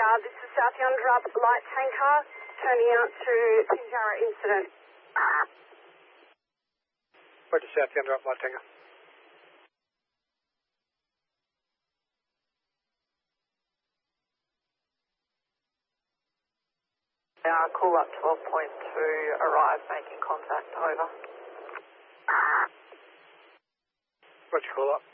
This is South Yundrup light tanker turning out to Pinjarra incident. Roger, South Yundrup light tanker. Call up 12.2, arrive making contact, over. Roger, call up.